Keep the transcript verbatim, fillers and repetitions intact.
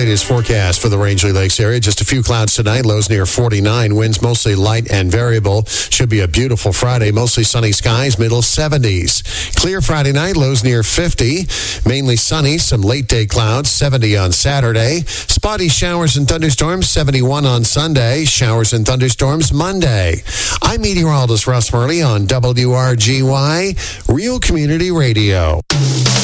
latest forecast for the Rangeley Lakes area. Just a few clouds tonight. Lows near forty-nine. Winds mostly light and variable. Should be a beautiful Friday. Mostly sunny skies. Middle seventies. Clear Friday night. Lows near fifty. Mainly sunny. Some late day clouds. seventy on Saturday. Spotty showers and thunderstorms. seventy-one on Sunday. Showers and thunderstorms Monday. I'm meteorologist Russ Murley on W R G Y, Real Community Radio.